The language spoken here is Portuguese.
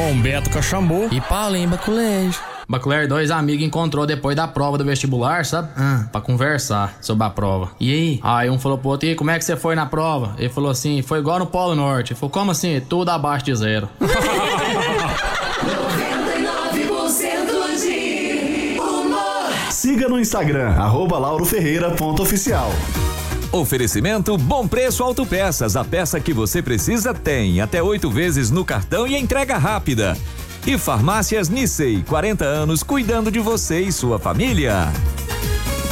João Beto Caxambu e Paulinho Baculege. Baculer, 2 amigos encontrou depois da prova do vestibular, sabe? Pra conversar sobre a prova. E aí? Aí um falou pro outro, e como é que você foi na prova? Ele falou assim, foi igual no Polo Norte. Ele falou, como assim? Tudo abaixo de 0. 99% de humor. Siga no Instagram, @lauroferreira.oficial. Oferecimento Bom Preço Autopeças. A peça que você precisa tem até 8 vezes no cartão e entrega rápida. E Farmácias Nissei, 40 anos cuidando de você e sua família.